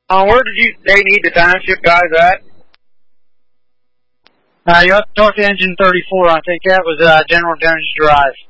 Where did they need the township guys at? You have to talk to Engine 34. I think that was General Jones Drive.